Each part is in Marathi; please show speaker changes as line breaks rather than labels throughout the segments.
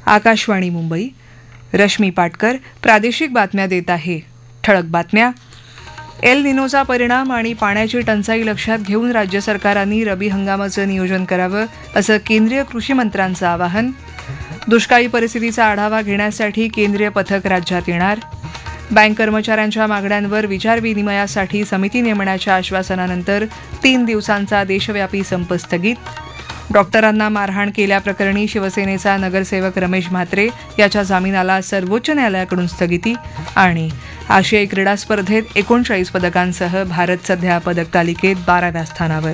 आकाशवाणी मुंबई. रश्मी पाटकर प्रादेशिक बातम्या देत आहे. ठळक बातम्या. एल निनोचा परिणाम आणि पाण्याची टंचाई लक्षात घेऊन राज्य सरकारांनी रबी हंगामाचं नियोजन करावं असं केंद्रीय कृषी मंत्र्यांचं आवाहन. दुष्काळी परिस्थितीचा आढावा घेण्यासाठी केंद्रीय पथक राज्यात येणार. बँक कर्मचाऱ्यांच्या मागण्यांवर विचारविनिमयासाठी समिती नेमण्याच्या आश्वासनानंतर 3 दिवसांचा देशव्यापी संप स्थगित. डॉक्टरांना मारहाण केल्याप्रकरणी शिवसेनेचा नगरसेवक रमेश म्हात्रे याच्या जामिनाला सर्वोच्च न्यायालयाकडून स्थगिती. आणि आशियाई क्रीडा स्पर्धेत 39 पदकांसह भारत सध्या पदक तालिकेत 12व्या स्थानावर.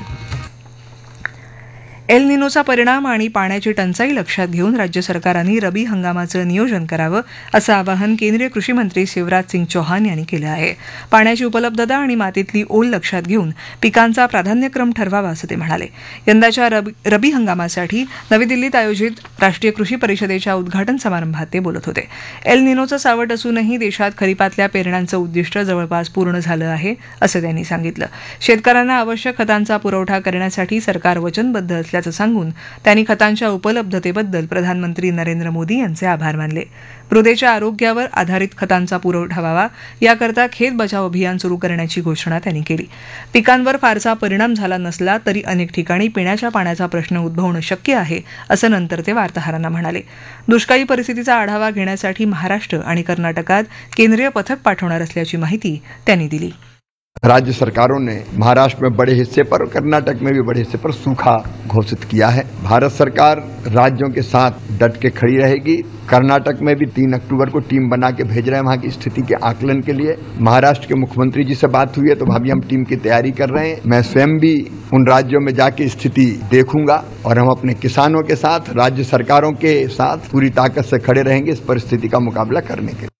एल निनोचा परिणाम आणि पाण्याची टंचाई लक्षात घेऊन राज्य सरकारांनी रबी हंगामाचं नियोजन करावं असं आवाहन केंद्रीय कृषी मंत्री शिवराज सिंग चौहान यांनी केलं आहे. पाण्याची उपलब्धता आणि मातीतली ओल लक्षात घेऊन पिकांचा प्राधान्यक्रम ठरवावा असं ते म्हणाले. यंदाच्या रबी हंगामासाठी नवी दिल्लीत आयोजित राष्ट्रीय कृषी परिषदेच्या उद्घाटन समारंभात ते बोलत होते. एल निनोचं सावट असूनही देशात खरीपातल्या पेरण्यांचं उद्दिष्ट जवळपास पूर्ण झालं आहे असं त्यांनी सांगितलं. शेतकऱ्यांना आवश्यक खतांचा पुरवठा करण्यासाठी सरकार वचनबद्ध असल्याचं सांगून त्यांनी खतांच्या उपलब्धतेबद्दल प्रधानमंत्री नरेंद्र मोदी यांचे आभार मानले. मृदेच्या आरोग्यावर आधारित खतांचा पुरवठा व्हावा याकरता खेत बचाव अभियान सुरू करण्याची घोषणा त्यांनी केली. पिकांवर फारसा परिणाम झाला नसला तरी अनेक ठिकाणी पिण्याच्या पाण्याचा प्रश्न उद्भवणं शक्य आहे असं नंतर ते वार्ताहरांना म्हणाले. दुष्काळी परिस्थितीचा आढावा घेण्यासाठी महाराष्ट्र आणि कर्नाटकात केंद्रीय पथक पाठवणार असल्याची माहिती त्यांनी दिली.
राज्य सरकारों ने महाराष्ट्र में बड़े हिस्से पर और कर्नाटक में भी बड़े हिस्से पर सूखा घोषित किया है. भारत सरकार राज्यों के साथ डट के खड़ी रहेगी. कर्नाटक में भी 3 अक्टूबर को टीम बना के भेज रहे हैं वहां की स्थिति के आकलन के लिए. महाराष्ट्र के मुख्यमंत्री जी से बात हुई है तो अभी हम टीम की तैयारी कर रहे हैं. मैं स्वयं भी उन राज्यों में जाके स्थिति देखूंगा और हम अपने किसानों के साथ राज्य सरकारों के साथ पूरी ताकत से खड़े रहेंगे इस परिस्थिति का मुकाबला करने के लिए.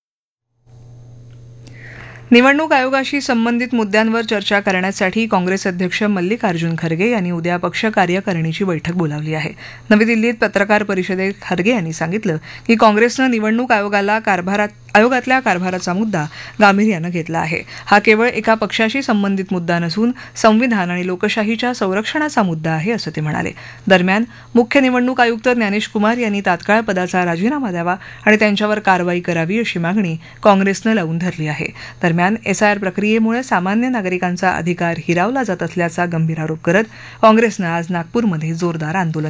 निवडणूक आयोगाशी संबंधित मुद्द्यांवर चर्चा करण्यासाठी काँग्रेस अध्यक्ष मल्लिकार्जुन खरगे यांनी उद्या पक्ष कार्यकारिणीची बैठक बोलावली आहे. नवी दिल्लीत पत्रकार परिषदेत खरगे यांनी सांगितलं की काँग्रेसनं निवडणूक आयोगातल्या कारभाराचा मुद्दा गांभीर्यानं घेतला आहे. हा केवळ एका पक्षाशी संबंधित मुद्दा नसून संविधान आणि लोकशाहीच्या संरक्षणाचा मुद्दा आहे असं ते म्हणाले. दरम्यान मुख्य निवडणूक आयुक्त ज्ञानेश कुमार यांनी तात्काळ पदाचा राजीनामा द्यावा आणि त्यांच्यावर कारवाई करावी अशी मागणी काँग्रेसनं लावून धरली आहे. दरम्यान एसआयआर प्रक्रियेमुळे सामान्य नागरिकांचा अधिकार हिरावला जात असल्याचा गंभीर आरोप करत काँग्रेसनं आज नागपूरमध्ये जोरदार आंदोलन